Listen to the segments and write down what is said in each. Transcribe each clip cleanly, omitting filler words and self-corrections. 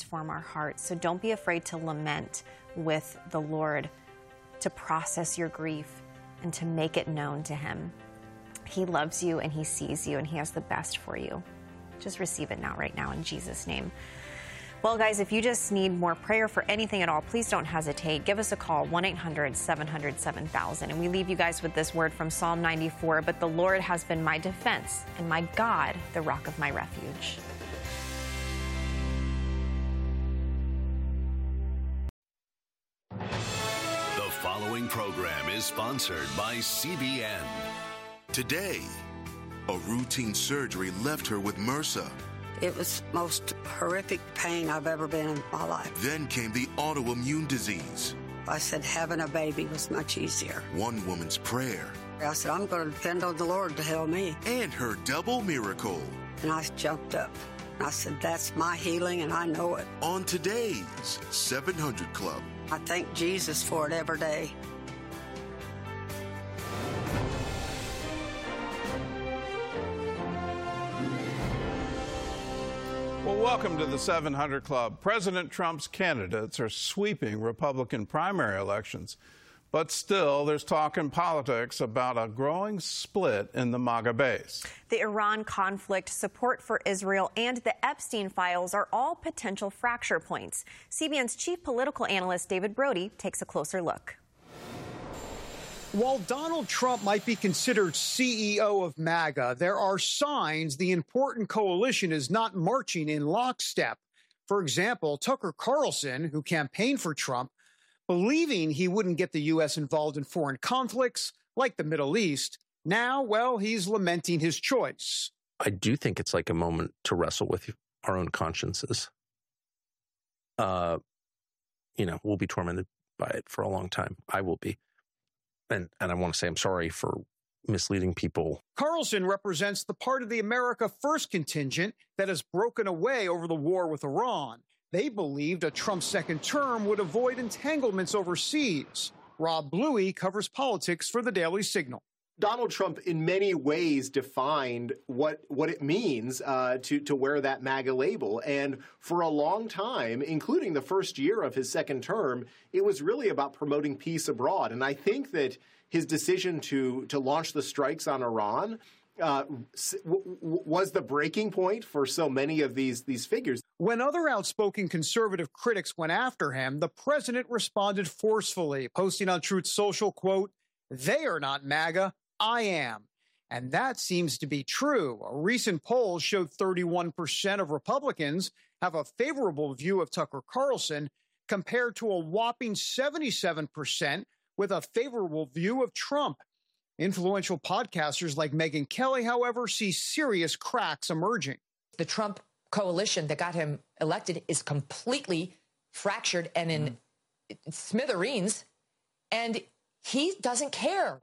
transform our hearts. So don't be afraid to lament with the Lord, to process your grief, and to make it known to him. He loves you and he sees you and he has the best for you. Just receive it now, right now, in Jesus' name. Well, guys, if you just need more prayer for anything at all, please don't hesitate. Give us a call, 1-800-700-7000. And we leave you guys with this word from Psalm 94, but the Lord has been my defense and my God, the rock of my refuge. The following program is sponsored by CBN. Today, a routine surgery left her with MRSA. It was the most horrific pain I've ever been in my life. Then came the autoimmune disease. I said having a baby was much easier. One woman's prayer. I said, I'm going to depend on the Lord to help me. And her double miracle. And I jumped up. I said, that's my healing, and I know it. On today's 700 Club. I thank Jesus for it every day. Well, welcome to the 700 Club. President Trump's candidates are sweeping Republican primary elections. But still, there's talk in politics about a growing split in the MAGA base. The Iran conflict, support for Israel, and the Epstein files are all potential fracture points. CBN's chief political analyst David Brody takes a closer look. While Donald Trump might be considered CEO of MAGA, there are signs the important coalition is not marching in lockstep. For example, Tucker Carlson, who campaigned for Trump, believing he wouldn't get the U.S. involved in foreign conflicts like the Middle East, now, well, he's lamenting his choice. I do think it's like a moment to wrestle with our own consciences. We'll be tormented by it for a long time. I will be. And I want to say I'm sorry for misleading people. Carlson represents the part of the America First contingent that has broken away over the war with Iran. They believed a Trump second term would avoid entanglements overseas. Rob Bluey covers politics for the Daily Signal. Donald Trump, in many ways, defined what it means to wear that MAGA label. And for a long time, including the first year of his second term, it was really about promoting peace abroad. And I think that his decision to launch the strikes on Iran was the breaking point for so many of these figures. When other outspoken conservative critics went after him, the president responded forcefully, posting on Truth Social, quote, "They are not MAGA. I am." And that seems to be true. A recent poll showed 31% of Republicans have a favorable view of Tucker Carlson, compared to a whopping 77% with a favorable view of Trump. Influential podcasters like Megyn Kelly, however, see serious cracks emerging. The Trump coalition that got him elected is completely fractured and in smithereens, and he doesn't care.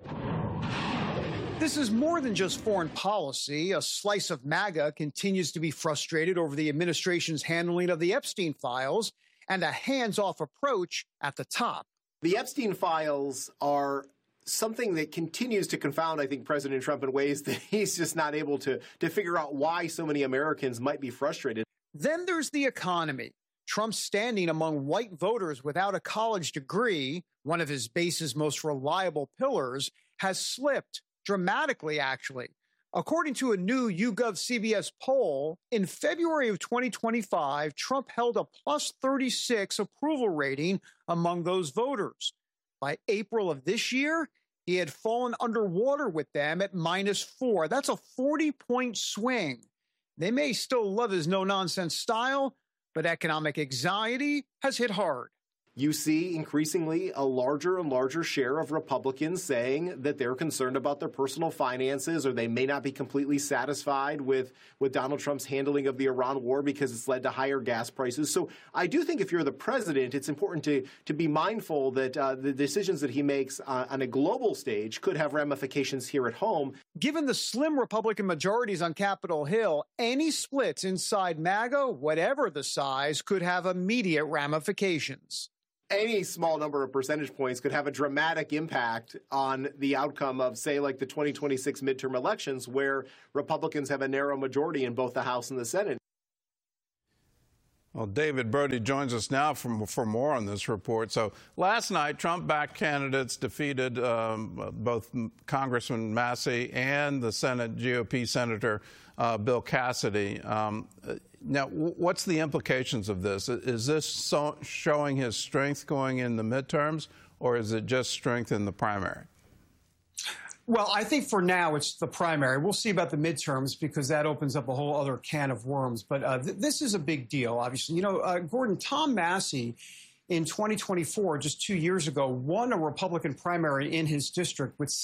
This is more than just foreign policy. A slice of MAGA continues to be frustrated over the administration's handling of the Epstein files and a hands-off approach at the top. The Epstein files are something that continues to confound, I think, President Trump in ways that he's just not able to figure out why so many Americans might be frustrated. Then there's the economy. Trump's standing among white voters without a college degree, one of his base's most reliable pillars, has slipped dramatically, actually. According to a new YouGov CBS poll, in February of 2025, Trump held a plus 36 approval rating among those voters. By April of this year, he had fallen underwater with them at -4. That's a 40-point swing. They may still love his no-nonsense style, but economic anxiety has hit hard. You see increasingly a larger and larger share of Republicans saying that they're concerned about their personal finances, or they may not be completely satisfied with Donald Trump's handling of the Iran war because it's led to higher gas prices. So I do think if you're the president, it's important to be mindful that the decisions that he makes on a global stage could have ramifications here at home. Given the slim Republican majorities on Capitol Hill, any splits inside MAGA, whatever the size, could have immediate ramifications. Any small number of percentage points could have a dramatic impact on the outcome of, say, like the 2026 midterm elections, where Republicans have a narrow majority in both the House and the Senate. Well, David Brody joins us now for more on this report. So last night, Trump-backed candidates defeated both Congressman Massey and the Senate GOP Senator Bill Cassidy. Now, what's the implications of this? Is this showing his strength going in the midterms, or is it just strength in the primary? Well, I think for now it's the primary. We'll see about the midterms because that opens up a whole other can of worms. But this is a big deal, obviously. You know, Gordon, Tom Massey in 2024, just 2 years ago, won a Republican primary in his district with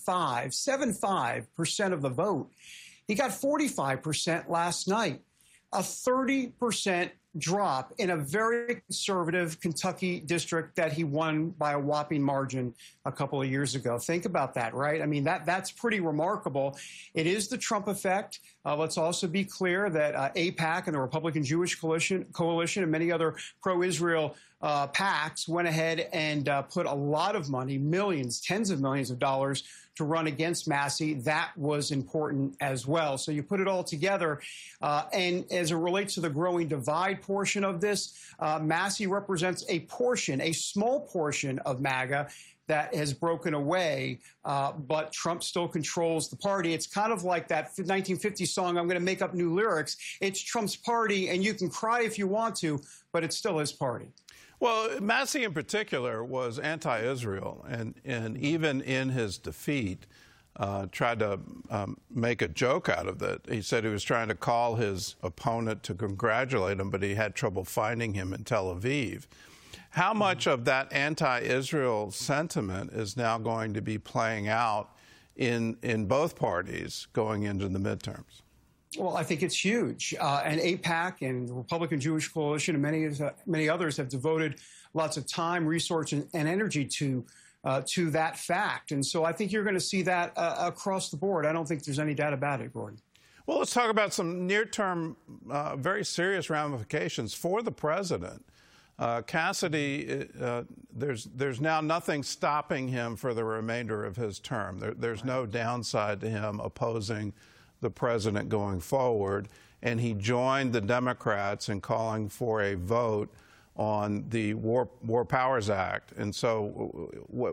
75% of the vote. He got 45% last night, a 30% drop in a very conservative Kentucky district that he won by a whopping margin a couple of years ago. Think about that, right? I mean, that's pretty remarkable. It is the Trump effect. Let's also be clear that AIPAC and the Republican Jewish Coalition and many other pro-Israel PACs went ahead and put a lot of money, millions, tens of millions of dollars to run against Massey. That was important as well. So you put it all together. And as it relates to the growing divide portion of this, Massey represents a portion, a small portion of MAGA that has broken away, but Trump still controls the party. It's kind of like that 1950 song, I'm going to make up new lyrics. It's Trump's party, and you can cry if you want to, but it's still his party. Well, Massey in particular was anti-Israel, and even in his defeat, tried to make a joke out of it. He said he was trying to call his opponent to congratulate him, but he had trouble finding him in Tel Aviv. How much of that anti-Israel sentiment is now going to be playing out in both parties going into the midterms? Well, I think it's huge. And AIPAC and the Republican Jewish Coalition and many others have devoted lots of time, resource, and energy to that fact. And so I think you're going to see that across the board. I don't think there's any doubt about it, Gordon. Well, let's talk about some near-term, very serious ramifications for the president. Cassidy, there's now nothing stopping him for the remainder of his term. There's no downside to him opposing the president going forward, and he joined the Democrats in calling for a vote on the War Powers Act. And so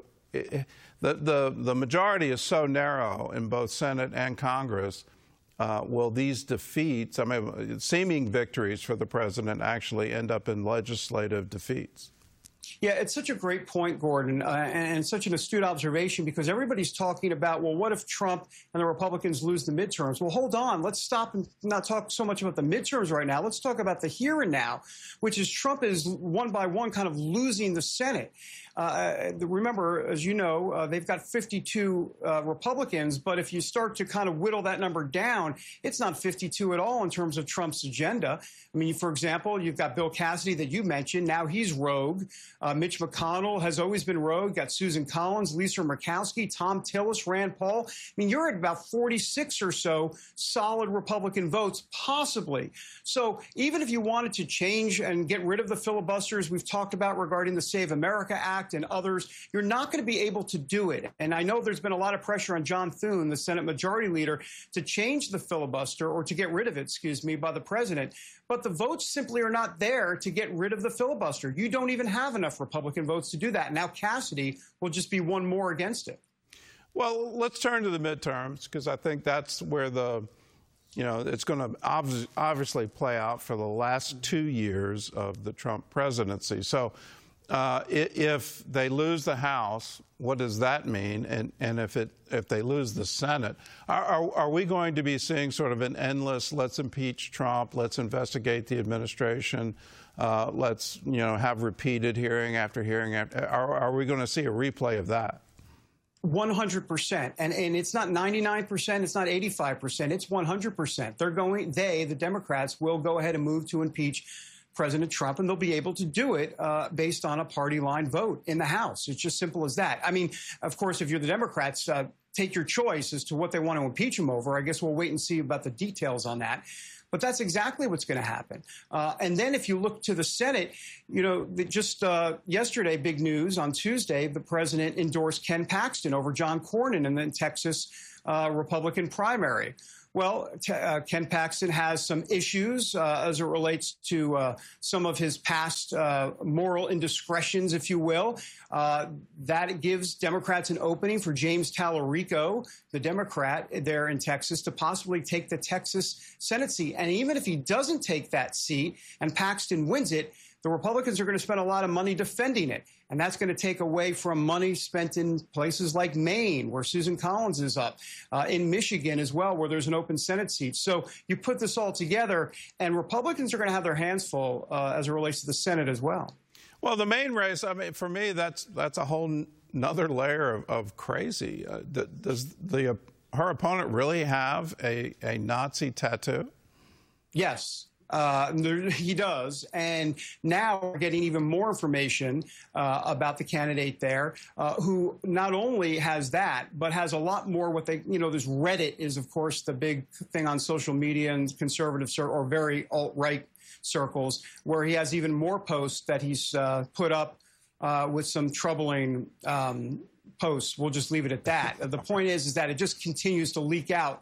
the majority is so narrow in both Senate and Congress. Will these defeats, I mean, seeming victories for the president, actually end up in legislative defeats? Yeah, it's such a great point, Gordon, and such an astute observation, because everybody's talking about, well, what if Trump and the Republicans lose the midterms? Well, hold on. Let's stop and not talk so much about the midterms right now. Let's talk about the here and now, which is Trump is one by one kind of losing the Senate. Remember, as you know, they've got 52 Republicans, but if you start to kind of whittle that number down, it's not 52 at all in terms of Trump's agenda. I mean, for example, you've got Bill Cassidy that you mentioned. Now he's rogue. Mitch McConnell has always been rogue. Got Susan Collins, Lisa Murkowski, Tom Tillis, Rand Paul. I mean, you're at about 46 or so solid Republican votes, possibly. So even if you wanted to change and get rid of the filibusters we've talked about regarding the Save America Act and others, you're not going to be able to do it. And I know there's been a lot of pressure on John Thune, the Senate Majority Leader, to change the filibuster, or to get rid of it, by the president. But the votes simply are not there to get rid of the filibuster. You don't even have enough Republican votes to do that. Now Cassidy will just be one more against it. Well, let's turn to the midterms, because I think that's where it's going to obviously play out for the last 2 years of the Trump presidency. So if they lose the House, what does that mean? And if they lose the Senate, are we going to be seeing sort of an endless, let's impeach Trump, let's investigate the administration, let's have repeated hearing after hearing? Are we going to see a replay of that? 100%. And it's not 99%, it's not 85%, it's 100%. The Democrats will go ahead and move to impeach President Trump, and they'll be able to do it based on a party line vote in the House. It's just simple as that. I mean, of course, if you're the Democrats, take your choice as to what they want to impeach him over. I guess we'll wait and see about the details on that. But that's exactly what's going to happen. And then if you look to the Senate, just yesterday, big news, on Tuesday, the president endorsed Ken Paxton over John Cornyn in the Texas Republican primary. Well, Ken Paxton has some issues as it relates to some of his past moral indiscretions, if you will. That gives Democrats an opening for James Tallarico, the Democrat there in Texas, to possibly take the Texas Senate seat. And even if he doesn't take that seat and Paxton wins it, the Republicans are going to spend a lot of money defending it. And that's going to take away from money spent in places like Maine, where Susan Collins is up, in Michigan as well, where there's an open Senate seat. So you put this all together, and Republicans are going to have their hands full as it relates to the Senate as well. Well, the Maine race, I mean, for me, that's a whole another layer of crazy. Does her opponent really have a Nazi tattoo? Yes. He does. And now we're getting even more information about the candidate there, who not only has that, but has a lot more what they, this Reddit is, of course, the big thing on social media and conservative or very alt-right circles, where he has even more posts that he's put up with some troubling posts. We'll just leave it at that. The point is that it just continues to leak out.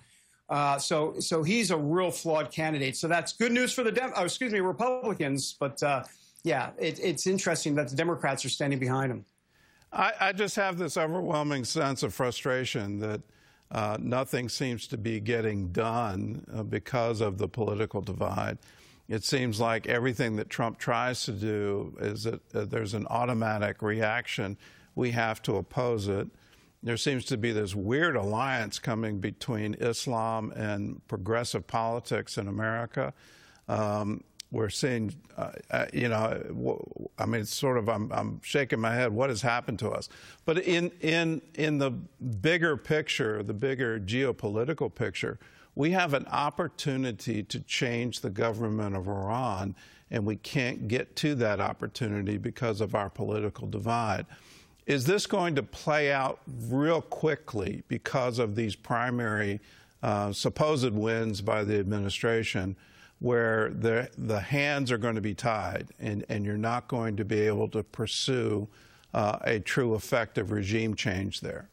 So he's a real flawed candidate. So that's good news for the Republicans. But it's interesting that the Democrats are standing behind him. I just have this overwhelming sense of frustration that nothing seems to be getting done because of the political divide. It seems like everything that Trump tries to do is that there's an automatic reaction. We have to oppose it. There seems to be this weird alliance coming between Islam and progressive politics in America. We're seeing, I mean, it's sort of, I'm shaking my head. What has happened to us? But in the bigger picture, the bigger geopolitical picture, we have an opportunity to change the government of Iran, and we can't get to that opportunity because of our political divide. Is this going to play out real quickly because of these primary supposed wins by the administration, where the hands are going to be tied and you're not going to be able to pursue a true effective regime change there?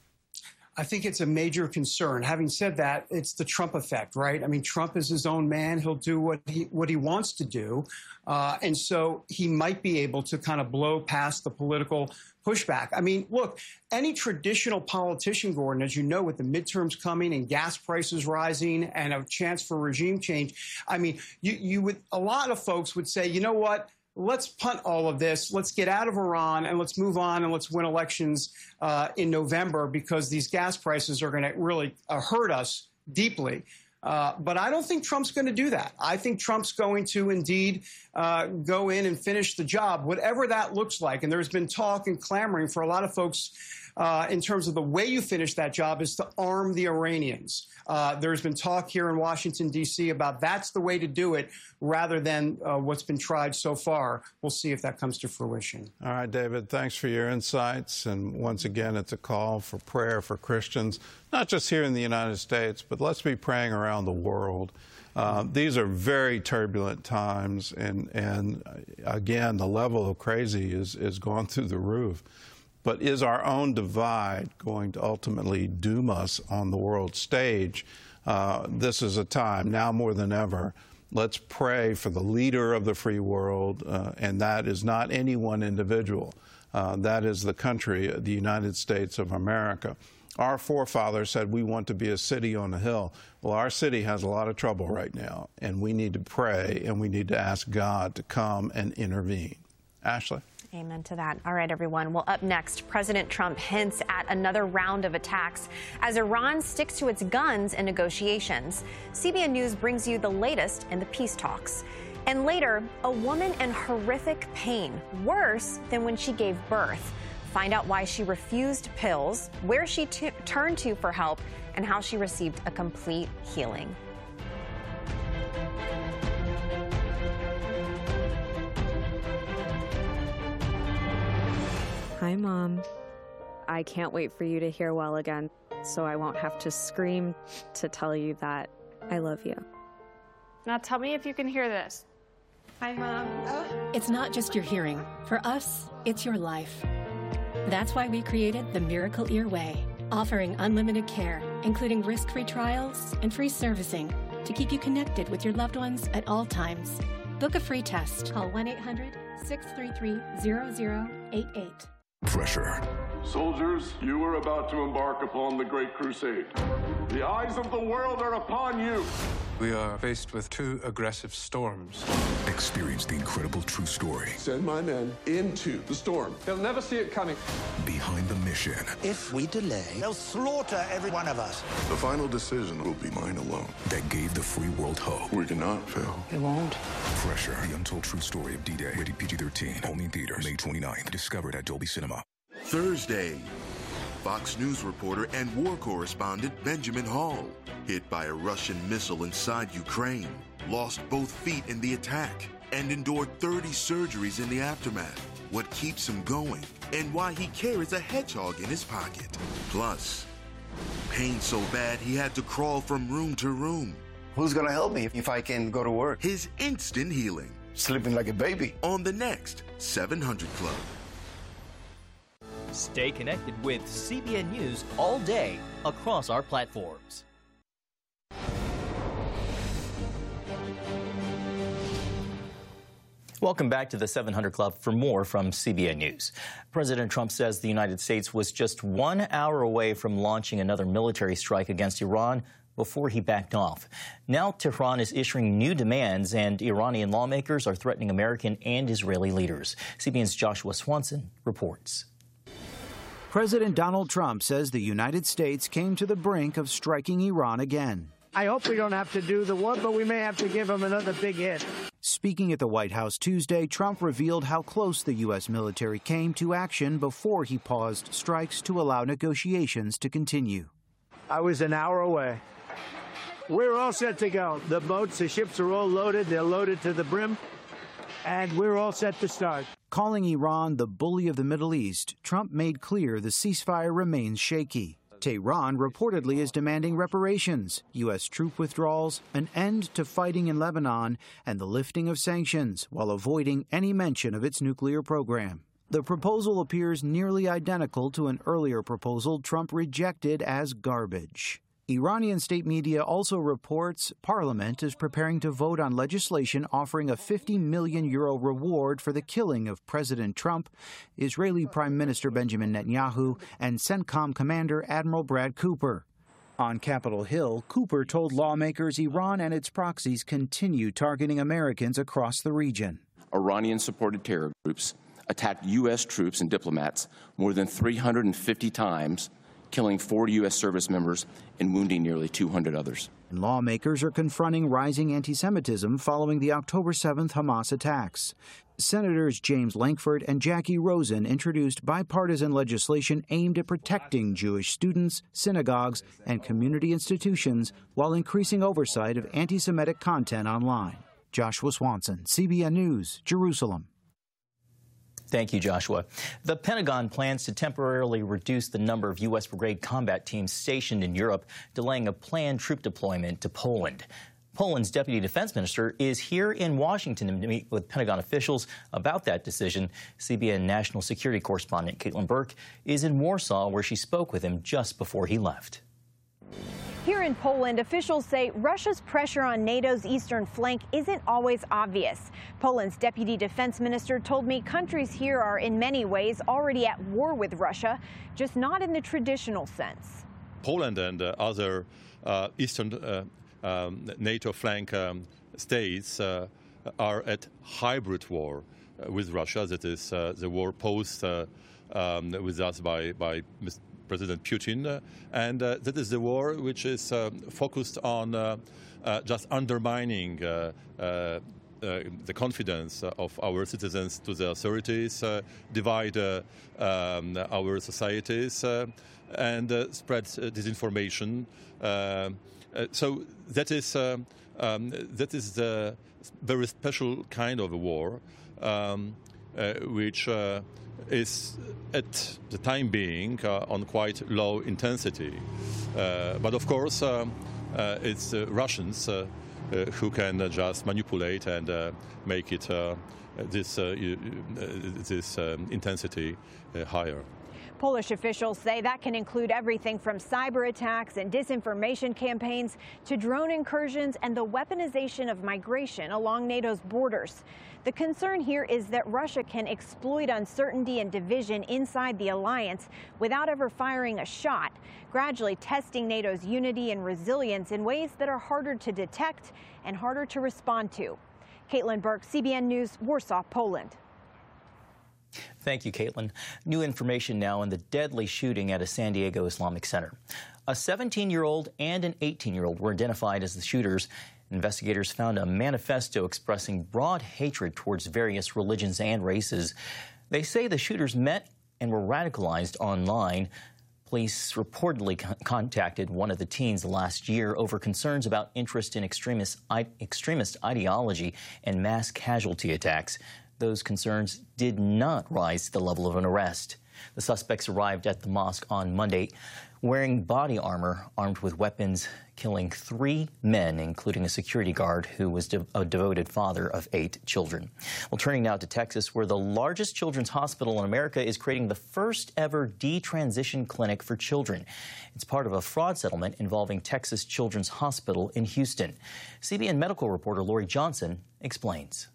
I think it's a major concern. Having said that, it's the Trump effect, right? I mean, Trump is his own man. He'll do what he wants to do. And so he might be able to kind of blow past the political pushback. I mean, look, any traditional politician, Gordon, as you know, with the midterms coming and gas prices rising and a chance for regime change, I mean, you would, a lot of folks would say, you know what? Let's punt all of this. Let's get out of Iran and let's move on and let's win elections in November, because these gas prices are going to really hurt us deeply. But I don't think Trump's going to do that. I think Trump's going to indeed go in and finish the job, whatever that looks like. And there's been talk and clamoring for a lot of folks in terms of the way you finish that job is to arm the Iranians. There's been talk here in Washington, D.C. about that's the way to do it rather than what's been tried so far. We'll see if that comes to fruition. All right, David, thanks for your insights. And once again, it's a call for prayer for Christians, not just here in the United States, but let's be praying around the world. These are very turbulent times. And again, the level of crazy is going through the roof. But is our own divide going to ultimately doom us on the world stage? This is a time, now more than ever, let's pray for the leader of the free world, and that is not any one individual. That is the country, the United States of America. Our forefathers said we want to be a city on a hill. Well, our city has a lot of trouble right now, and we need to pray, and we need to ask God to come and intervene. Ashley? Amen to that. All right, everyone. Well, up next, President Trump hints at another round of attacks as Iran sticks to its guns in negotiations. CBN News brings you the latest in the peace talks. And later, a woman in horrific pain, worse than when she gave birth. Find out why she refused pills, where she turned to for help, and how she received a complete healing. Hi, Mom. I can't wait for you to hear well again, so I won't have to scream to tell you that I love you. Now tell me if you can hear this. Hi, Mom. It's not just your hearing. For us, it's your life. That's why we created the Miracle Ear Way, offering unlimited care including risk-free trials and free servicing to keep you connected with your loved ones at all times. Book a free test. Call 1-800-633-0088. Pressure. Soldiers, you are about to embark upon the Great Crusade. The eyes of the world are upon you. We are faced with two aggressive storms. Experience the incredible true story. Send my men into the storm. They'll never see it coming. Behind the mission. If we delay, they'll slaughter every one of us. The final decision will be mine alone. That gave the free world hope. We cannot fail. It won't. Pressure. The untold true story of D-Day. Rated PG-13. Only in theaters. May 29th. Discovered at Dolby Cinema. Thursday, Fox News reporter and war correspondent Benjamin Hall, hit by a Russian missile inside Ukraine, lost both feet in the attack, and endured 30 surgeries in the aftermath. What keeps him going, and why he carries a hedgehog in his pocket. Plus, pain so bad he had to crawl from room to room. Who's gonna help me if I can go to work? His instant healing. Sleeping like a baby. On the next 700 Club. Stay connected with CBN News all day across our platforms. Welcome back to the 700 Club for more from CBN News. President Trump says the United States was just 1 hour away from launching another military strike against Iran before he backed off. Now Tehran is issuing new demands, and Iranian lawmakers are threatening American and Israeli leaders. CBN's Joshua Swanson reports. President Donald Trump says the United States came to the brink of striking Iran again. I hope we don't have to do the war, but we may have to give them another big hit. Speaking at the White House Tuesday, Trump revealed how close the U.S. military came to action before he paused strikes to allow negotiations to continue. I was an hour away. We're all set to go. The boats, the ships are all loaded. They're loaded to the brim. And we're all set to start. Calling Iran the bully of the Middle East, Trump made clear the ceasefire remains shaky. Tehran reportedly is demanding reparations, U.S. troop withdrawals, an end to fighting in Lebanon, and the lifting of sanctions, while avoiding any mention of its nuclear program. The proposal appears nearly identical to an earlier proposal Trump rejected as garbage. Iranian state media also reports Parliament is preparing to vote on legislation offering a €50 million reward for the killing of President Trump, Israeli Prime Minister Benjamin Netanyahu, and CENTCOM Commander Admiral Brad Cooper. On Capitol Hill, Cooper told lawmakers Iran and its proxies continue targeting Americans across the region. Iranian-supported terror groups attacked U.S. troops and diplomats more than 350 times, killing 40 U.S. service members and wounding nearly 200 others. Lawmakers are confronting rising anti-Semitism following the October 7th Hamas attacks. Senators James Lankford and Jackie Rosen introduced bipartisan legislation aimed at protecting Jewish students, synagogues, and community institutions while increasing oversight of anti-Semitic content online. Joshua Swanson, CBN News, Jerusalem. Thank you, Joshua. The Pentagon plans to temporarily reduce the number of U.S. brigade combat teams stationed in Europe, delaying a planned troop deployment to Poland. Poland's deputy defense minister is here in Washington to meet with Pentagon officials about that decision. CBN national security correspondent Caitlin Burke is in Warsaw, where she spoke with him just before he left. Here in Poland, officials say Russia's pressure on NATO's eastern flank isn't always obvious. Poland's deputy defense minister told me countries here are in many ways already at war with Russia, just not in the traditional sense. Poland and other eastern NATO flank states are at hybrid war with Russia. That is the war posed with us by President Putin, and that is the war which is focused on just undermining the confidence of our citizens to the authorities, divide our societies, and spread disinformation. So that is the very special kind of a war, which is at the time being on quite low intensity. But of course, it's Russians who can just manipulate and make it this intensity higher. Polish officials say that can include everything from cyber attacks and disinformation campaigns to drone incursions and the weaponization of migration along NATO's borders. The concern here is that Russia can exploit uncertainty and division inside the alliance without ever firing a shot, gradually testing NATO's unity and resilience in ways that are harder to detect and harder to respond to. Caitlin Burke, CBN News, Warsaw, Poland. Thank you, Caitlin. New information now on the deadly shooting at a San Diego Islamic Center. A 17-year-old and an 18-year-old were identified as the shooters. Investigators found a manifesto expressing broad hatred towards various religions and races. They say the shooters met and were radicalized online. Police reportedly contacted one of the teens last year over concerns about interest in extremist ideology and mass casualty attacks. Those concerns did not rise to the level of an arrest. The suspects arrived at the mosque on Monday wearing body armor, armed with weapons, killing 3 men, including a security guard who was a devoted father of 8 children. Well, turning now to Texas, where the largest children's hospital in America is creating the first ever detransition clinic for children. It's part of a fraud settlement involving Texas Children's Hospital in Houston. CBN medical reporter Lori Johnson explains.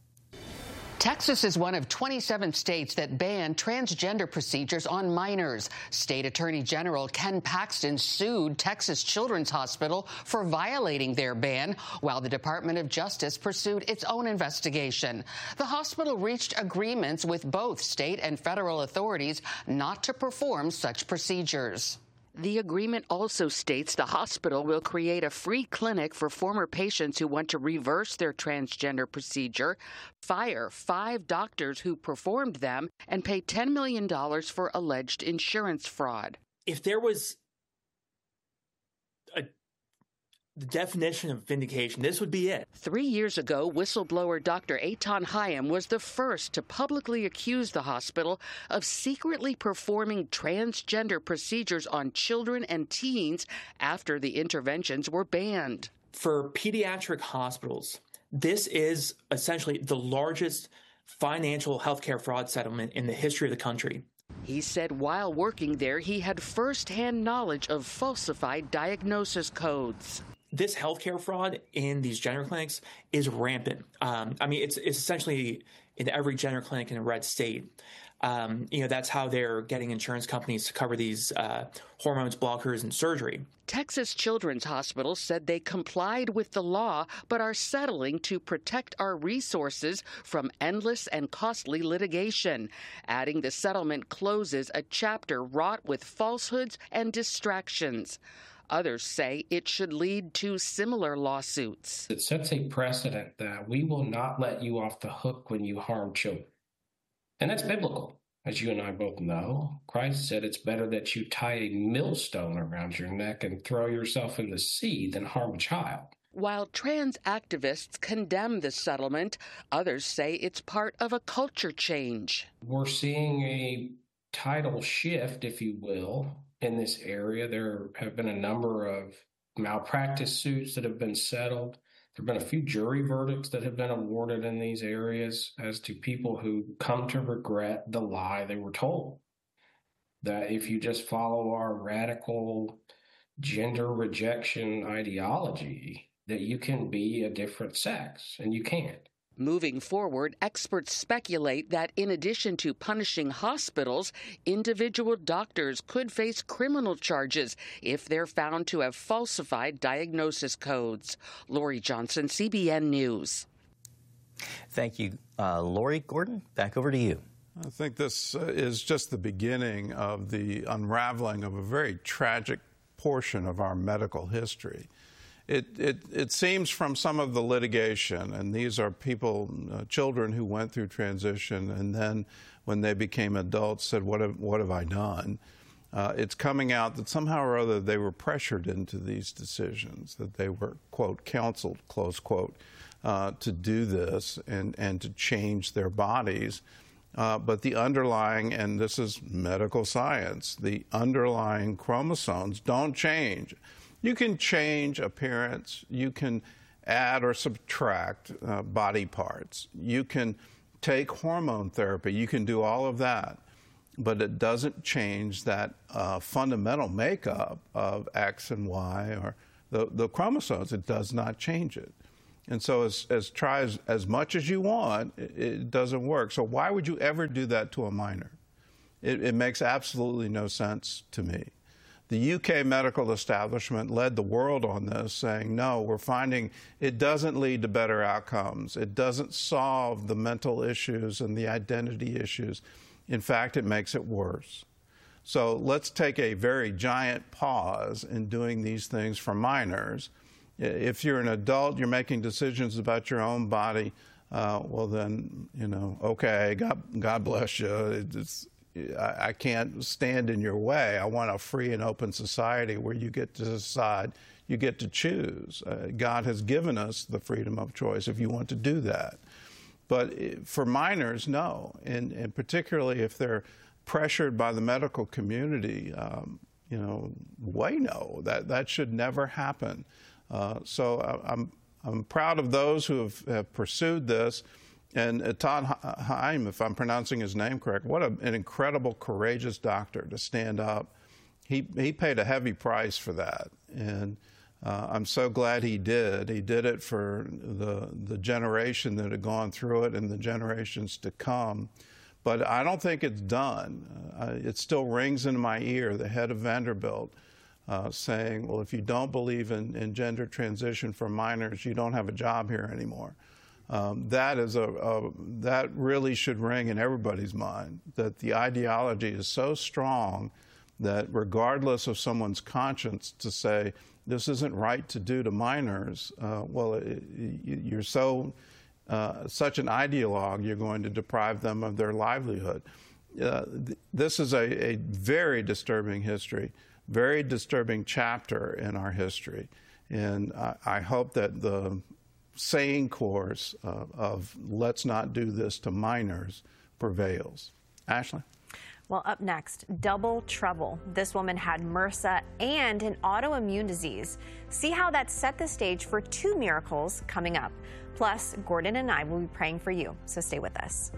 Texas is one of 27 states that ban transgender procedures on minors. State Attorney General Ken Paxton sued Texas Children's Hospital for violating their ban, while the Department of Justice pursued its own investigation. The hospital reached agreements with both state and federal authorities not to perform such procedures. The agreement also states the hospital will create a free clinic for former patients who want to reverse their transgender procedure, fire 5 doctors who performed them, and pay $10 million for alleged insurance fraud. If there was the definition of vindication, this would be it. 3 years ago, whistleblower Dr. Eitan Hayim was the first to publicly accuse the hospital of secretly performing transgender procedures on children and teens after the interventions were banned. For pediatric hospitals, this is essentially the largest financial healthcare fraud settlement in the history of the country. He said while working there, he had firsthand knowledge of falsified diagnosis codes. This healthcare fraud in these gender clinics is rampant. It's essentially in every gender clinic in a red state. That's how they're getting insurance companies to cover these hormones, blockers, and surgery. Texas Children's Hospital said they complied with the law, but are settling to protect our resources from endless and costly litigation, adding the settlement closes a chapter wrought with falsehoods and distractions. Others say it should lead to similar lawsuits. It sets a precedent that we will not let you off the hook when you harm children. And that's biblical. As you and I both know, Christ said it's better that you tie a millstone around your neck and throw yourself in the sea than harm a child. While trans activists condemn the settlement, others say it's part of a culture change. We're seeing a tidal shift, if you will, in this area. There have been a number of malpractice suits that have been settled. There have been a few jury verdicts that have been awarded in these areas as to people who come to regret the lie they were told. That if you just follow our radical gender rejection ideology, that you can be a different sex, and you can't. Moving forward, experts speculate that in addition to punishing hospitals, individual doctors could face criminal charges if they're found to have falsified diagnosis codes. Lori Johnson, CBN News. Thank you, Lori. Gordon, back over to you. I think this is just the beginning of the unraveling of a very tragic portion of our medical history. It seems from some of the litigation, and these are people, children who went through transition and then when they became adults said, what have I done? It's coming out that somehow or other they were pressured into these decisions, that they were, quote, counseled, close quote, to do this and to change their bodies. But the underlying, and this is medical science, the underlying chromosomes don't change. You can change appearance. You can add or subtract body parts. You can take hormone therapy. You can do all of that, but it doesn't change that fundamental makeup of X and Y or the chromosomes. It does not change it. And so try as much as you want, it doesn't work. So why would you ever do that to a minor? It makes absolutely no sense to me. The UK medical establishment led the world on this, saying, no, we're finding it doesn't lead to better outcomes. It doesn't solve the mental issues and the identity issues. In fact, it makes it worse. So let's take a very giant pause in doing these things for minors. If you're an adult, you're making decisions about your own body, well then, okay, God bless you. I can't stand in your way. I want a free and open society where you get to decide, you get to choose. God has given us the freedom of choice if you want to do that. But for minors, no, and particularly if they're pressured by the medical community, way no, that should never happen. So I'm proud of those who have pursued this. And Todd Heim, if I'm pronouncing his name correct, what an incredible, courageous doctor to stand up. He paid a heavy price for that, and I'm so glad he did. He did it for the generation that had gone through it and the generations to come. But I don't think it's done. It still rings in my ear, the head of Vanderbilt saying, well, if you don't believe in gender transition for minors, you don't have a job here anymore. That really should ring in everybody's mind, that the ideology is so strong that regardless of someone's conscience to say this isn't right to do to minors, you're such an ideologue, you're going to deprive them of their livelihood. This is a very disturbing history, very disturbing chapter in our history, and I hope that the sane course of let's not do this to minors prevails. Ashley? Well, up next, double trouble. This woman had MRSA and an autoimmune disease. See how that set the stage for 2 miracles coming up. Plus, Gordon and I will be praying for you, so stay with us.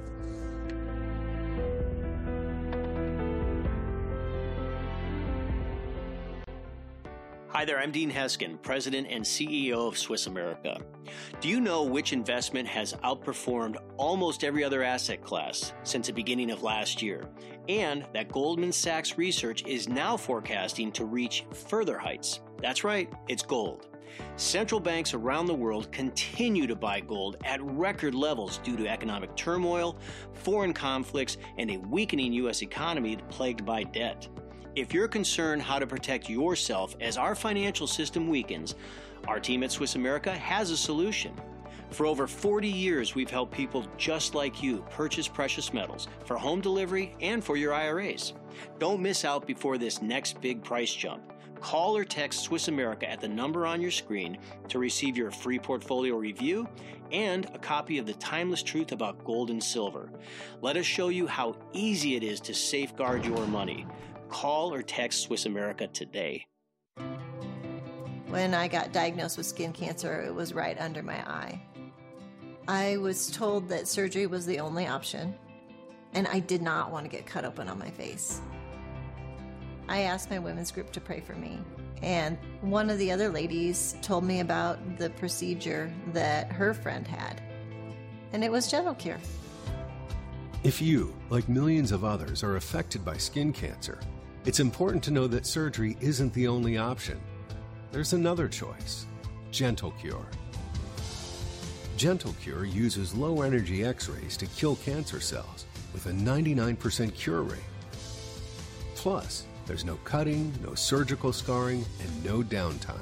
Hi there, I'm Dean Heskin, President and CEO of Swiss America. Do you know which investment has outperformed almost every other asset class since the beginning of last year? And that Goldman Sachs research is now forecasting to reach further heights. That's right, it's gold. Central banks around the world continue to buy gold at record levels due to economic turmoil, foreign conflicts, and a weakening U.S. economy plagued by debt. If you're concerned how to protect yourself as our financial system weakens, our team at Swiss America has a solution. For over 40 years, we've helped people just like you purchase precious metals for home delivery and for your IRAs. Don't miss out before this next big price jump. Call or text Swiss America at the number on your screen to receive your free portfolio review and a copy of The Timeless Truth About Gold and Silver. Let us show you how easy it is to safeguard your money. Call or text Swiss America today. When I got diagnosed with skin cancer, it was right under my eye. I was told that surgery was the only option, and I did not want to get cut open on my face. I asked my women's group to pray for me, and one of the other ladies told me about the procedure that her friend had, and it was Gentle Cure. If you, like millions of others, are affected by skin cancer, it's important to know that surgery isn't the only option. There's another choice, Gentle Cure. Gentle Cure uses low-energy X-rays to kill cancer cells with a 99% cure rate. Plus, there's no cutting, no surgical scarring, and no downtime.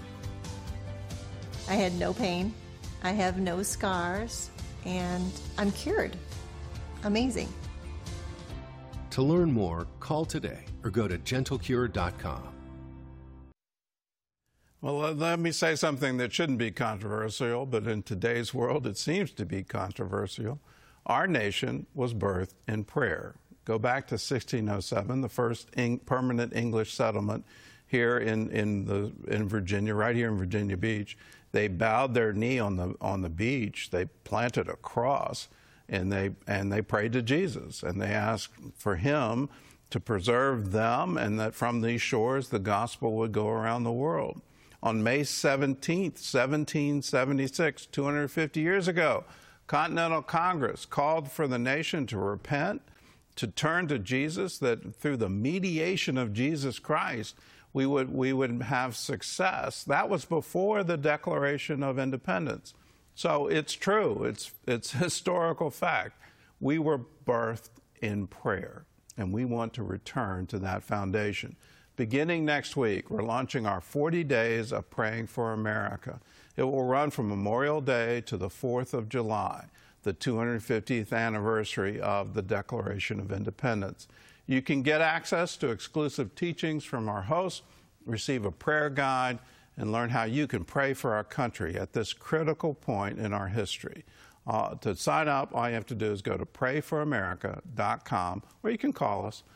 I had no pain, I have no scars, and I'm cured. Amazing. To learn more, call today or go to gentlecure.com. Well, let me say something that shouldn't be controversial, but in today's world it seems to be controversial. Our nation was birthed in prayer. Go back to 1607, the first permanent English settlement here in Virginia, right here in Virginia Beach. They bowed their knee on the beach. They planted a cross, and they prayed to Jesus, and they asked for him to preserve them, and that from these shores the gospel would go around the world. On May 17th, 1776, 250 years ago, Continental Congress called for the nation to repent, to turn to Jesus, that through the mediation of Jesus Christ, we would have success. That was before the Declaration of Independence. So it's true. It's historical fact. We were birthed in prayer, and we want to return to that foundation. Beginning next week, we're launching our 40 Days of Praying for America. It will run from Memorial Day to the 4th of July, the 250th anniversary of the Declaration of Independence. You can get access to exclusive teachings from our hosts, receive a prayer guide, and learn how you can pray for our country at this critical point in our history. To sign up, all you have to do is go to prayforamerica.com, or you can call us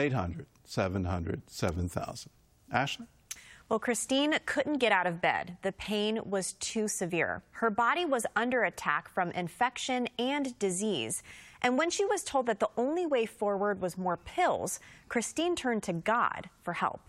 1-800-700-7000. Ashley? Well, Christine couldn't get out of bed. The pain was too severe. Her body was under attack from infection and disease. And when she was told that the only way forward was more pills, Christine turned to God for help.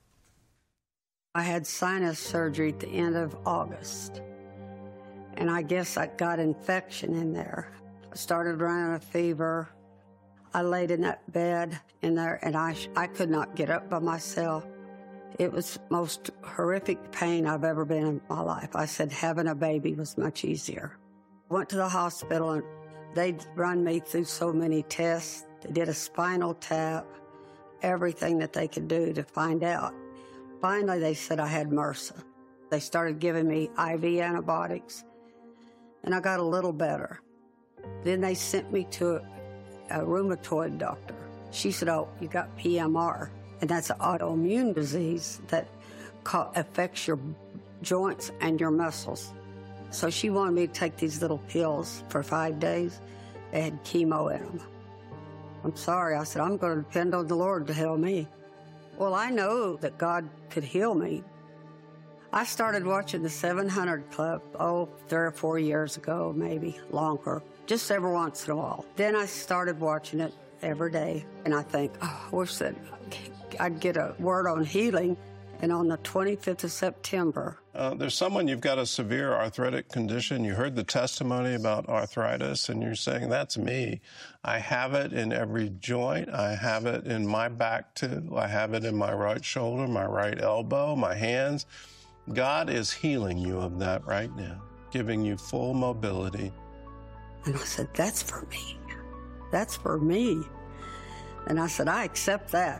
I had sinus surgery at the end of August, and I guess I got infection in there. I started running a fever. I laid in that bed in there, and I could not get up by myself. It was the most horrific pain I've ever been in my life. I said having a baby was much easier. I went to the hospital, and they'd run me through so many tests. They did a spinal tap, everything that they could do to find out. Finally, they said I had MRSA. They started giving me IV antibiotics, and I got a little better. Then they sent me to a rheumatoid doctor. She said, oh, you got PMR, and that's an autoimmune disease that affects your joints and your muscles. So she wanted me to take these little pills for 5 days. They had chemo in them. I'm sorry. I said, I'm going to depend on the Lord to heal me. Well, I know that God could heal me. I started watching the 700 Club, 3 or 4 years ago, maybe longer, just every once in a while. Then I started watching it every day, and I think, I wish that I'd get a word on healing. And on the 25th of September. There's someone, you've got a severe arthritic condition. You heard the testimony about arthritis, and you're saying, that's me. I have it in every joint. I have it in my back, too. I have it in my right shoulder, my right elbow, my hands. God is healing you of that right now, giving you full mobility. And I said, that's for me. That's for me. And I said, I accept that.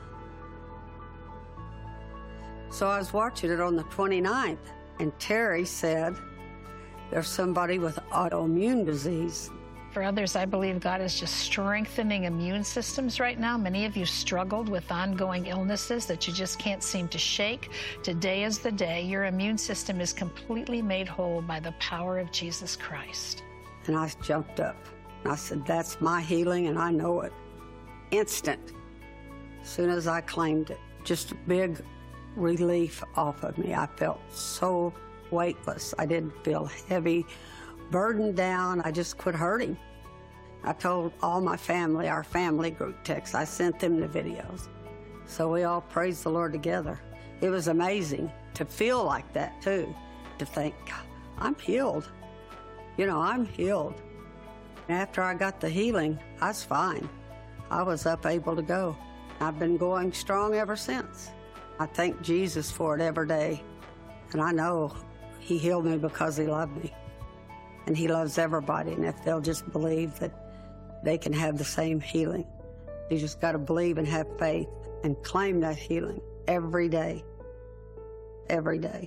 So I was watching it on the 29th, and Terry said, there's somebody with autoimmune disease. For others, I believe God is just strengthening immune systems right now. Many of you struggled with ongoing illnesses that you just can't seem to shake. Today is the day. Your immune system is completely made whole by the power of Jesus Christ. And I jumped up, and I said, that's my healing, and I know it. Instant. As soon as I claimed it, just a big relief off of me. I felt so weightless. I didn't feel heavy, burdened down. I just quit hurting. I told all my family, our family group text, I sent them the videos. So we all praised the Lord together. It was amazing to feel like that too, to think, I'm healed. You know, I'm healed. And after I got the healing, I was fine. I was able to go. I've been going strong ever since. I thank Jesus for it every day, and I know he healed me because he loved me, and he loves everybody, and if they'll just believe that they can have the same healing, you just got to believe and have faith and claim that healing every day, every day.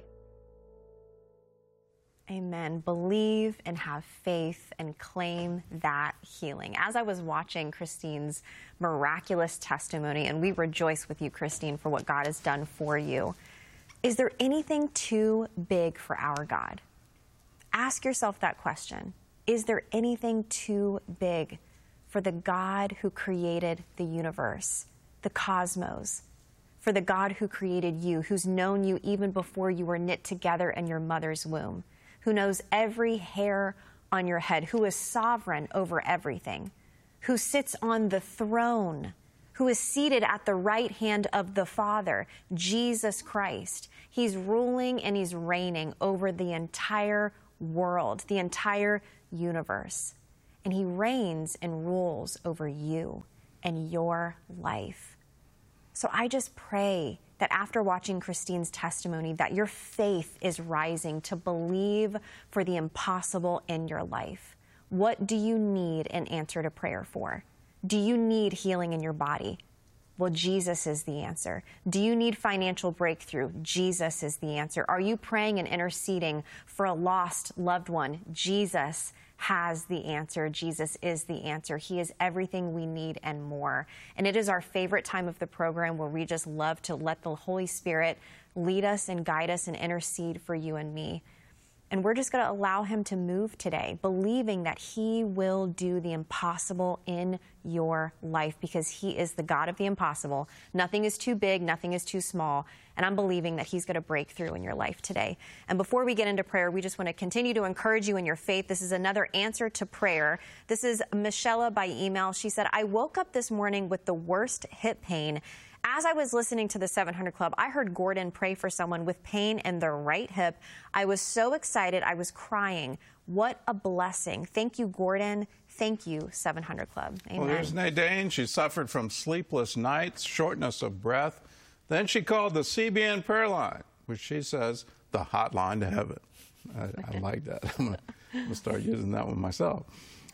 Amen. Believe and have faith and claim that healing. As I was watching Christine's miraculous testimony, and we rejoice with you, Christine, for what God has done for you, is there anything too big for our God? Ask yourself that question. Is there anything too big for the God who created the universe, the cosmos, for the God who created you, who's known you even before you were knit together in your mother's womb, who knows every hair on your head, who is sovereign over everything, who sits on the throne, who is seated at the right hand of the Father, Jesus Christ. He's ruling and he's reigning over the entire world, the entire universe. And he reigns and rules over you and your life. So I just pray that after watching Christine's testimony, that your faith is rising to believe for the impossible in your life. What do you need an answer to prayer for? Do you need healing in your body? Well, Jesus is the answer. Do you need financial breakthrough? Jesus is the answer. Are you praying and interceding for a lost loved one? Jesus has the answer. Jesus is the answer. He is everything we need and more. And it is our favorite time of the program where we just love to let the Holy Spirit lead us and guide us and intercede for you and me. And we're just going to allow him to move today, believing that he will do the impossible in your life because he is the God of the impossible. Nothing is too big, nothing is too small. And I'm believing that he's going to break through in your life today. And before we get into prayer, we just want to continue to encourage you in your faith. This is another answer to prayer. This is Michelle by email. She said, I woke up this morning with the worst hip pain. As I was listening to the 700 Club, I heard Gordon pray for someone with pain in their right hip. I was so excited. I was crying. What a blessing. Thank you, Gordon. Thank you, 700 Club. Amen. Well, there's Nadine. She suffered from sleepless nights, shortness of breath. Then she called the CBN prayer line, which she says, the hotline to heaven. I like that. I'm going to start using that one myself.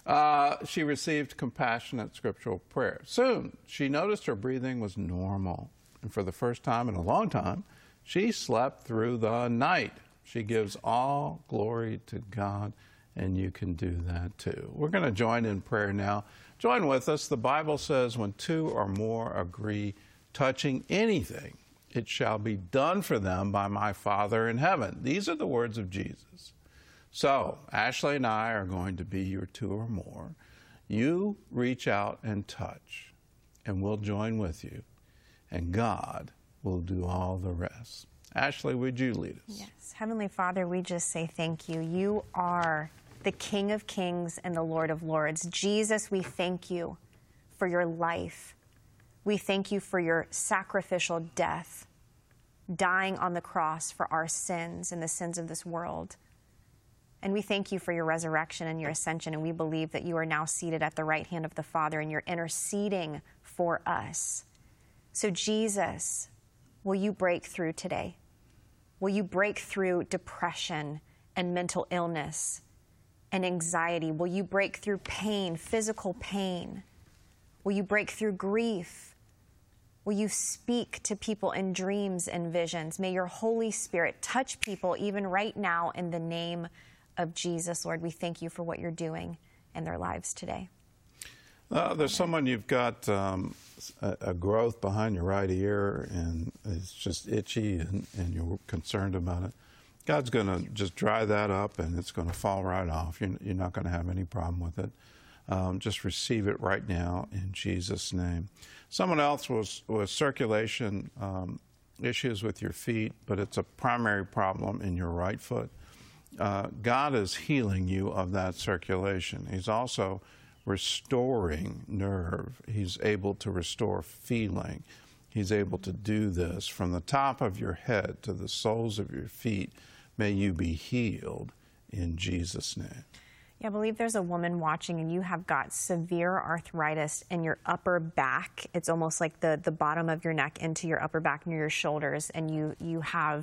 She received compassionate scriptural prayer. Soon, she noticed her breathing was normal. And for the first time in a long time, she slept through the night. She gives all glory to God, and you can do that too. We're going to join in prayer now. Join with us. The Bible says, when two or more agree touching anything, it shall be done for them by my Father in heaven. These are the words of Jesus. So, Ashley and I are going to be your two or more. You reach out and touch, and we'll join with you, and God will do all the rest. Ashley, would you lead us? Yes. Heavenly Father, we just say thank you. You are the King of Kings and the Lord of Lords. Jesus, we thank you for your life. We thank you for your sacrificial death, dying on the cross for our sins and the sins of this world. And we thank you for your resurrection and your ascension, and we believe that you are now seated at the right hand of the Father and you're interceding for us. So Jesus, will you break through today? Will you break through depression and mental illness and anxiety? Will you break through pain, physical pain? Will you break through grief? Will you speak to people in dreams and visions? May your Holy Spirit touch people even right now in the name of Jesus, Lord. We thank you for what you're doing in their lives today. There's someone, you've got a growth behind your right ear, and it's just itchy, and you're concerned about it. God's going to just dry that up, and it's going to fall right off. You're not going to have any problem with it. Just receive it right now in Jesus' name. Someone else was circulation issues with your feet, but it's a primary problem in your right foot. God is healing you of that circulation. He's also restoring nerve. He's able to restore feeling. He's able to do this from the top of your head to the soles of your feet. May you be healed in Jesus' name. Yeah, I believe there's a woman watching and you have got severe arthritis in your upper back. It's almost like the bottom of your neck into your upper back near your shoulders, and you have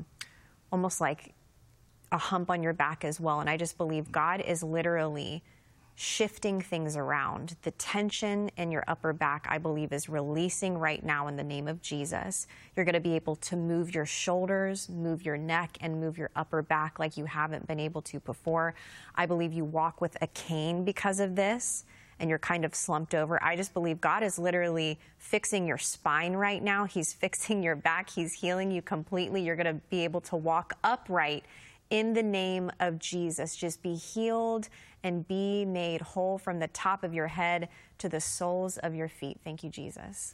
almost like a hump on your back as well. And I just believe God is literally shifting things around. The tension in your upper back, I believe, is releasing right now in the name of Jesus. You're going to be able to move your shoulders, move your neck, and move your upper back like you haven't been able to before. I believe you walk with a cane because of this, and you're kind of slumped over. I just believe God is literally fixing your spine right now. He's fixing your back. He's healing you completely. You're going to be able to walk upright in the name of Jesus. Just be healed and be made whole from the top of your head to the soles of your feet. Thank you, Jesus.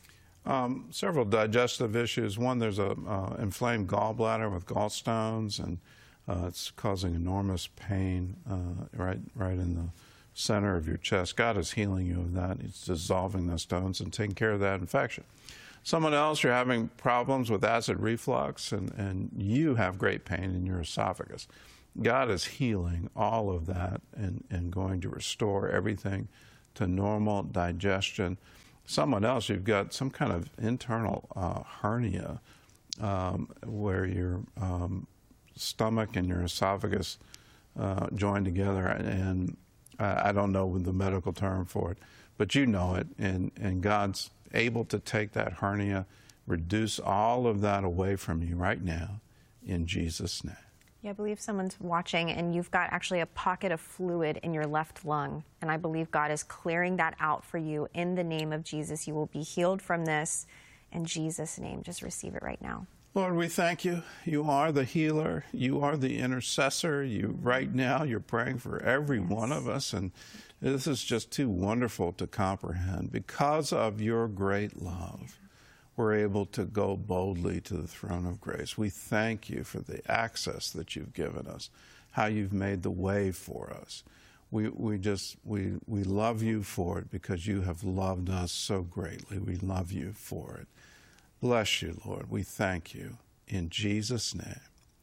Several digestive issues. One, there's a inflamed gallbladder with gallstones, and It's causing enormous pain right in the center of your chest. God is healing you of that. He's dissolving the stones and taking care of that infection. Someone else, you're having problems with acid reflux, and you have great pain in your esophagus. God is healing all of that and going to restore everything to normal digestion. Someone else, you've got some kind of internal hernia where your stomach and your esophagus join together, and I don't know the medical term for it, but you know it, and God's able to take that hernia, reduce all of that away from you right now in Jesus' name. Yeah, I believe someone's watching and you've got actually a pocket of fluid in your left lung, and I believe God is clearing that out for you in the name of Jesus. You will be healed from this in Jesus' name. Just receive it right now. Lord, we thank you. You are the healer. You are the intercessor. Right now, you're praying for every one of us, and this is just too wonderful to comprehend. Because of your great love, we're able to go boldly to the throne of grace. We thank you for the access that you've given us, how you've made the way for us. We love you for it because you have loved us so greatly. We love you for it. Bless you, Lord. We thank you. In Jesus' name,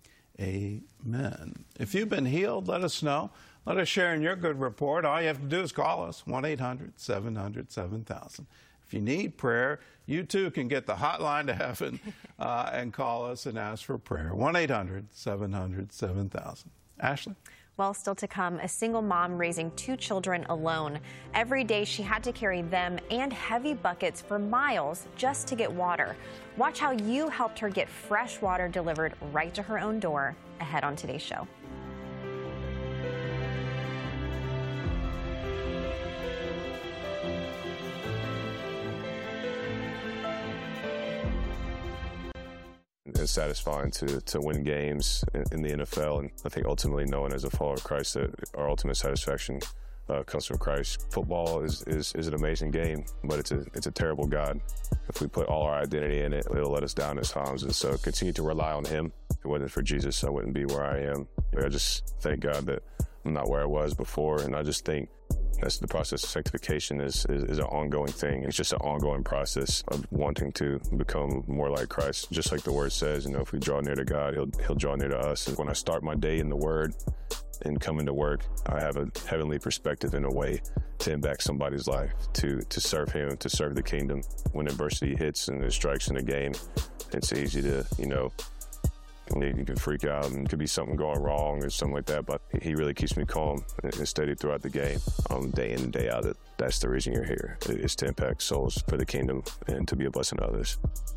amen. If you've been healed, let us know. Let us share in your good report. All you have to do is call us, 1-800-700-7000. If you need prayer, you too can get the hotline to heaven and call us and ask for prayer. 1-800-700-7000. Ashley? Well, still to come, a single mom raising 2 children alone. Every day she had to carry them and heavy buckets for miles just to get water. Watch how you helped her get fresh water delivered right to her own door ahead on today's show. It's satisfying to win games in the NFL, and I think ultimately knowing as a follower of Christ that our ultimate satisfaction comes from Christ. Football is an amazing game, but it's a terrible God. If we put all our identity in it, it'll let us down at times, and so continue to rely on Him. If it wasn't for Jesus, I wouldn't be where I am. I just thank God that I'm not where I was before, and I just think that's the process of sanctification is an ongoing thing. It's just an ongoing process of wanting to become more like Christ. Just like the Word says, if we draw near to God, He'll draw near to us. And when I start my day in the Word and come into work, I have a heavenly perspective in a way to impact somebody's life, to serve Him, to serve the kingdom. When adversity hits and it strikes in the game, it's easy to, you can freak out and could be something going wrong or something like that, but He really keeps me calm and steady throughout the game, day in and day out. That's the reason you're here, is to impact souls for the kingdom and to be a blessing to others.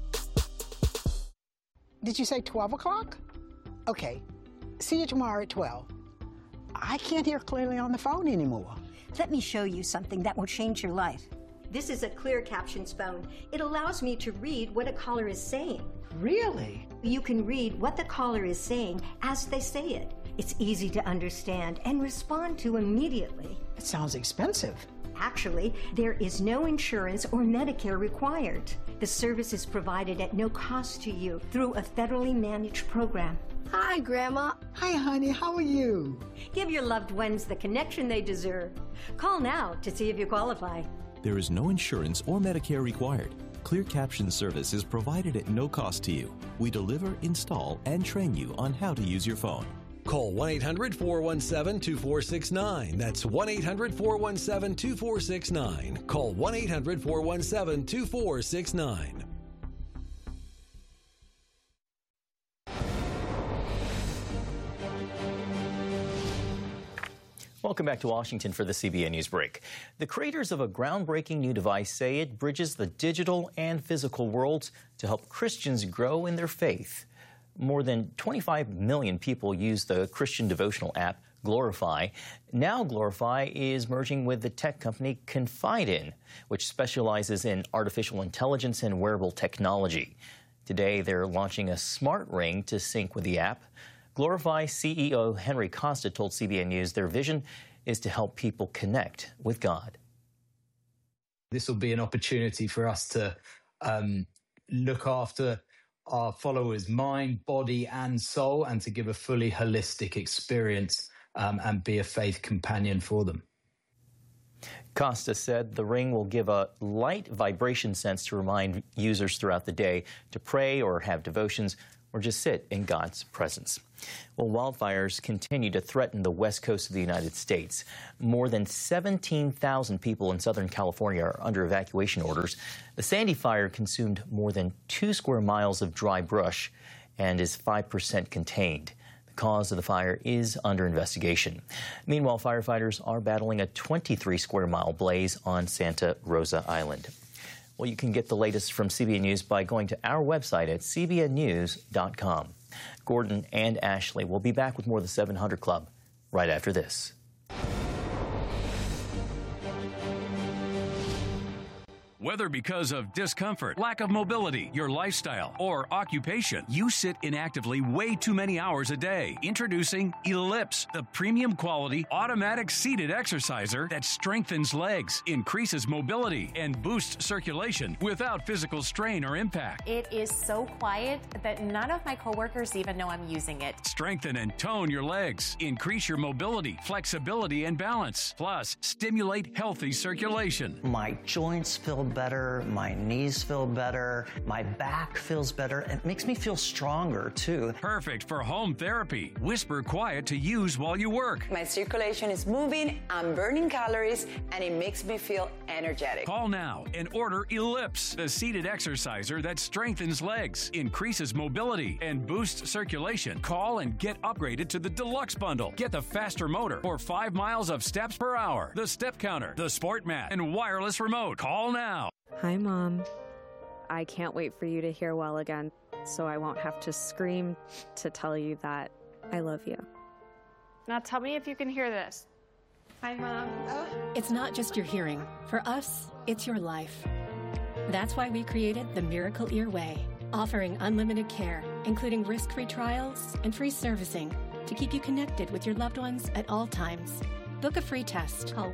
Did you say 12 o'clock? Okay, see you tomorrow at 12. I can't hear clearly on the phone anymore. Let me show you something that will change your life. This is a clear captions phone. It allows me to read what a caller is saying. Really? You can read what the caller is saying as they say it. It's easy to understand and respond to immediately. It sounds expensive. Actually, there is no insurance or Medicare required. The service is provided at no cost to you through a federally managed program. Hi, Grandma. Hi, honey. How are you? Give your loved ones the connection they deserve. Call now to see if you qualify. There is no insurance or Medicare required. Clear Caption service is provided at no cost to you. We deliver, install, and train you on how to use your phone. Call 1-800-417-2469. That's 1-800-417-2469. Call 1-800-417-2469. Welcome back to Washington for the CBN News Break. The creators of a groundbreaking new device say it bridges the digital and physical worlds to help Christians grow in their faith. More than 25 million people use the Christian devotional app Glorify. Now Glorify is merging with the tech company Confide, which specializes in artificial intelligence and wearable technology. Today, they're launching a smart ring to sync with the app. Glorify CEO Henry Costa told CBN News their vision is to help people connect with God. This will be an opportunity for us to look after our followers' mind, body, and soul, and to give a fully holistic experience and be a faith companion for them. Costa said the ring will give a light vibration sense to remind users throughout the day to pray or have devotions or just sit in God's presence. Well, wildfires continue to threaten the west coast of the United States. More than 17,000 people in Southern California are under evacuation orders. The Sandy fire consumed more than 2 square miles of dry brush and is 5% contained. The cause of the fire is under investigation. Meanwhile, firefighters are battling a 23 square mile blaze on Santa Rosa Island. Well, you can get the latest from CBN News by going to our website at cbnnews.com. Gordon and Ashley will be back with more of the 700 Club right after this. Whether because of discomfort, lack of mobility, your lifestyle, or occupation, you sit inactively way too many hours a day. Introducing Ellipse, the premium quality automatic seated exerciser that strengthens legs, increases mobility, and boosts circulation without physical strain or impact. It is so quiet that none of my coworkers even know I'm using it. Strengthen and tone your legs, increase your mobility, flexibility, and balance. Plus, stimulate healthy circulation. My joints feel better, my knees feel better, my back feels better. It makes me feel stronger too. Perfect for home therapy. Whisper quiet to use while you work. My circulation is moving, I'm burning calories, and it makes me feel energetic. Call now and order Ellipse, the seated exerciser that strengthens legs, increases mobility, and boosts circulation. Call and get upgraded to the Deluxe Bundle. Get the faster motor for 5 miles of steps per hour, the step counter, the sport mat, and wireless remote. Call now. Hi, Mom. I can't wait for you to hear well again, so I won't have to scream to tell you that I love you. Now tell me if you can hear this. Hi, Mom. It's not just your hearing. For us, it's your life. That's why we created the Miracle Ear Way, offering unlimited care, including risk-free trials and free servicing to keep you connected with your loved ones at all times. Book a free test. Call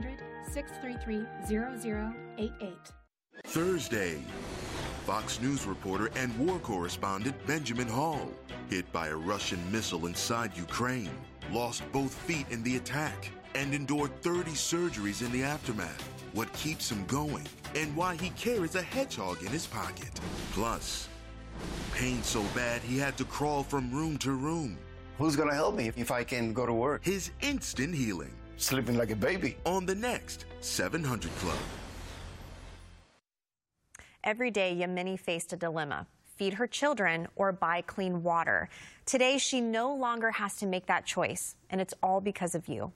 1-800-633-0088. Thursday, Fox News reporter and war correspondent Benjamin Hall, hit by a Russian missile inside Ukraine, lost both feet in the attack, and endured 30 surgeries in the aftermath. What keeps him going, and why he carries a hedgehog in his pocket. Plus, pain so bad he had to crawl from room to room. Who's gonna help me if I can go to work? His instant healing. Sleeping like a baby. On the next 700 Club. Every day, Yamini faced a dilemma: feed her children or buy clean water. Today, she no longer has to make that choice, and it's all because of you.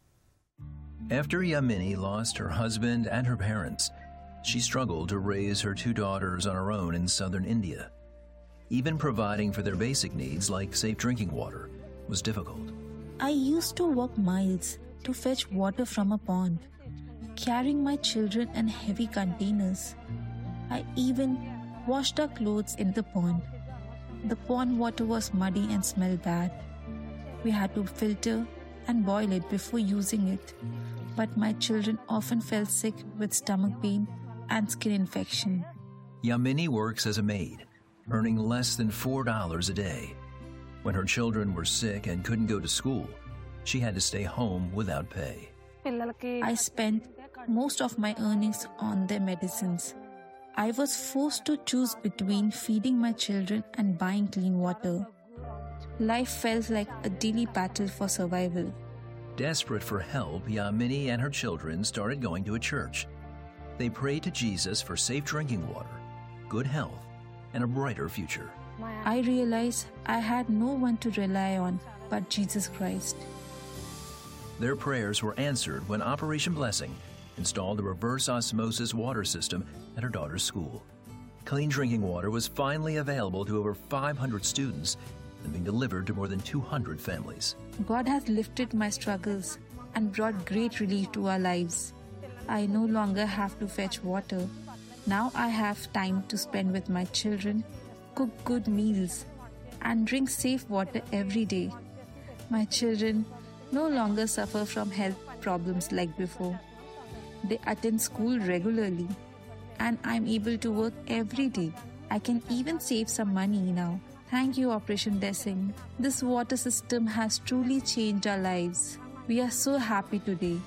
After Yamini lost her husband and her parents, she struggled to raise her 2 daughters on her own in southern India. Even providing for their basic needs like safe drinking water was difficult. I used to walk miles to fetch water from a pond, carrying my children in heavy containers. I even washed our clothes in the pond. The pond water was muddy and smelled bad. We had to filter and boil it before using it. But my children often fell sick with stomach pain and skin infection. Yamini works as a maid, earning less than $4 a day. When her children were sick and couldn't go to school, she had to stay home without pay. I spent most of my earnings on their medicines. I was forced to choose between feeding my children and buying clean water. Life felt like a daily battle for survival. Desperate for help, Yamini and her children started going to a church. They prayed to Jesus for safe drinking water, good health, and a brighter future. I realized I had no one to rely on but Jesus Christ. Their prayers were answered when Operation Blessing installed a reverse osmosis water system at her daughter's school. Clean drinking water was finally available to over 500 students and being delivered to more than 200 families. God has lifted my struggles and brought great relief to our lives. I no longer have to fetch water. Now I have time to spend with my children, cook good meals, and drink safe water every day. My children no longer suffer from health problems like before. They attend school regularly, and I'm able to work every day. I can even save some money now. Thank you, Operation Blessing. This water system has truly changed our lives. We are so happy today.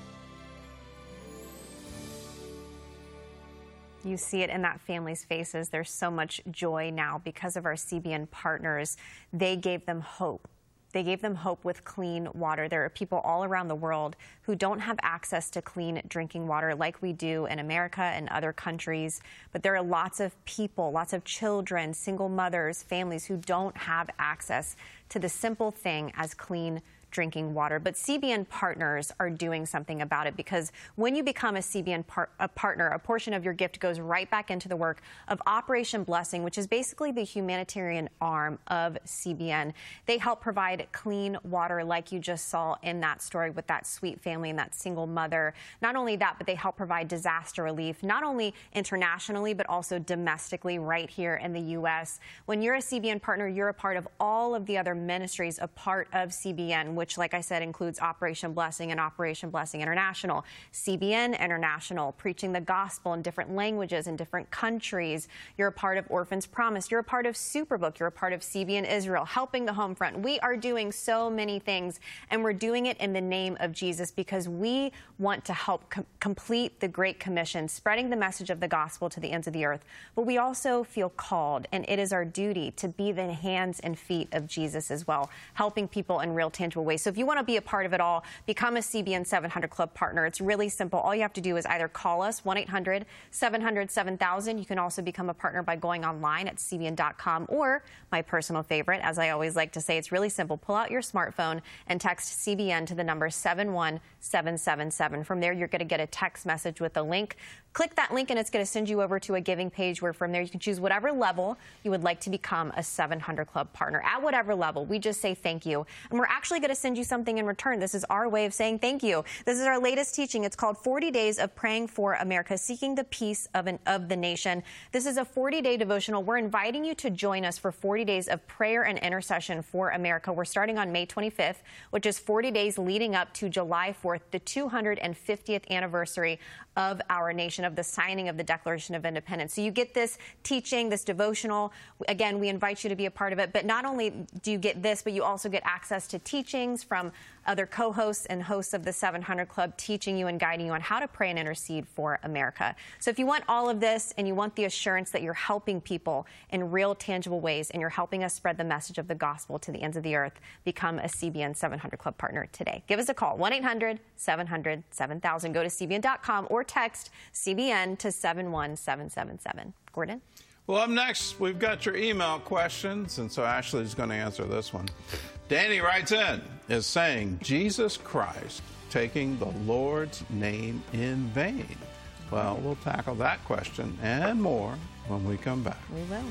You see it in that family's faces. There's so much joy now because of our CBN partners. They gave them hope. They gave them hope with clean water. There are people all around the world who don't have access to clean drinking water like we do in America and other countries. But there are lots of people, lots of children, single mothers, families who don't have access to the simple thing as clean drinking water. But CBN partners are doing something about it, because when you become a CBN partner, a portion of your gift goes right back into the work of Operation Blessing, which is basically the humanitarian arm of CBN. They help provide clean water like you just saw in that story with that sweet family and that single mother. Not only that, but they help provide disaster relief, not only internationally, but also domestically right here in the U.S. When you're a CBN partner, you're a part of all of the other ministries a part of CBN, which, like I said, includes Operation Blessing and Operation Blessing International, CBN International, preaching the gospel in different languages in different countries. You're a part of Orphans Promised. You're a part of Superbook. You're a part of CBN Israel, helping the home front. We are doing so many things, and we're doing it in the name of Jesus because we want to help complete the Great Commission, spreading the message of the gospel to the ends of the earth. But we also feel called, and it is our duty to be the hands and feet of Jesus as well, helping people in real, tangible ways. So if you want to be a part of it all, become a CBN 700 Club partner. It's really simple. All you have to do is either call us, 1-800-700-7000. You can also become a partner by going online at cbn.com, or my personal favorite, as I always like to say, it's really simple. Pull out your smartphone and text CBN to the number 71777. From there, you're going to get a text message with a link. Click that link and it's going to send you over to a giving page where from there you can choose whatever level you would like to become a 700 Club partner. At whatever level, we just say thank you. And we're actually going to send you something in return. This is our way of saying thank you. This is our latest teaching. It's called 40 Days of Praying for America, Seeking the Peace of the Nation. This is a 40-day devotional. We're inviting you to join us for 40 days of prayer and intercession for America. We're starting on May 25th, which is 40 days leading up to July 4th, the 250th anniversary of our nation, of the signing of the Declaration of Independence. So you get this teaching, this devotional. Again, we invite you to be a part of it. But not only do you get this, but you also get access to teachings from other co-hosts and hosts of the 700 Club, teaching you and guiding you on how to pray and intercede for America. So if you want all of this and you want the assurance that you're helping people in real, tangible ways, and you're helping us spread the message of the gospel to the ends of the earth, become a CBN 700 Club partner today. Give us a call, 1-800-700-7000. Go to cbn.com or text CBN to 71777. Gordon? Well, up next, we've got your email questions, and so Ashley's going to answer this one. Danny writes in, is saying Jesus Christ taking the Lord's name in vain? Well, we'll tackle that question and more when we come back. We will.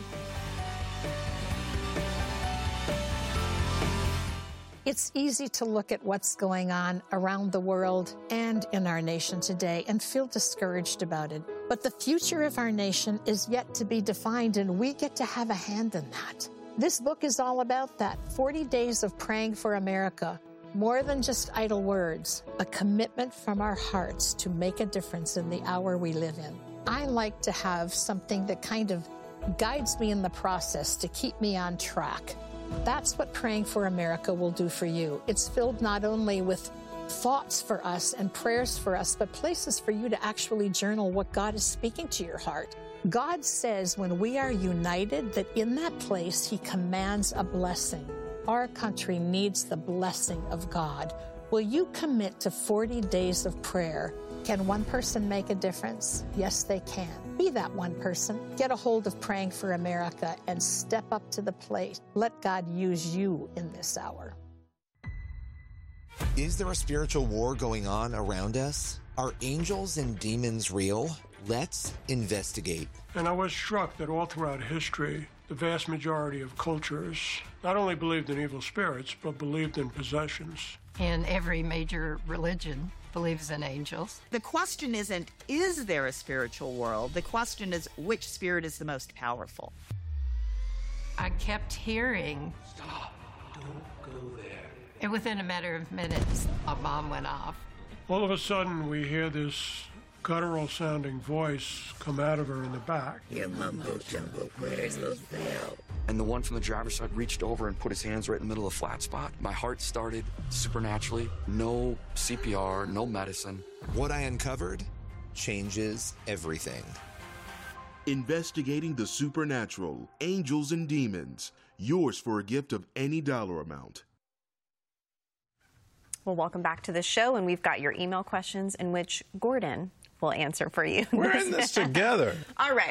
It's easy to look at what's going on around the world and in our nation today and feel discouraged about it. But the future of our nation is yet to be defined, and we get to have a hand in that. This book is all about that. 40 Days of Praying for America. More than just idle words, a commitment from our hearts to make a difference in the hour we live in. I like to have something that kind of guides me in the process to keep me on track. That's what Praying for America will do for you. It's filled not only with thoughts for us and prayers for us, but places for you to actually journal what God is speaking to your heart. God says when we are united, that in that place He commands a blessing. Our country needs the blessing of God. Will you commit to 40 days of prayer? Can one person make a difference? Yes, they can. Be that one person. Get a hold of Praying for America and step up to the plate. Let God use you in this hour. Is there a spiritual war going on around us? Are angels and demons real? Let's investigate. And I was struck that all throughout history, the vast majority of cultures not only believed in evil spirits, but believed in possessions. And every major religion believes in angels. The question isn't, is there a spiritual world? The question is, which spirit is the most powerful? I kept hearing, "Stop, don't go there." And within a matter of minutes, a bomb went off. All of a sudden, we hear this guttural-sounding voice come out of her in the back. Your mumbo-jumbo prayers will fail. And the one from the driver's side reached over and put his hands right in the middle of the flat spot. My heart started supernaturally. No CPR, no medicine. What I uncovered changes everything. Investigating the supernatural, angels and demons. Yours for a gift of any dollar amount. Well, welcome back to the show, and we've got your email questions in which Gordon will answer for you. We're in this together. All right.